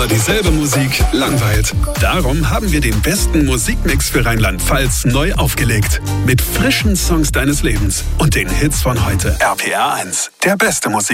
Immer dieselbe Musik langweilt. Darum haben wir den besten Musikmix für Rheinland-Pfalz neu aufgelegt. Mit frischen Songs deines Lebens und den Hits von heute. RPR 1, der beste Musik.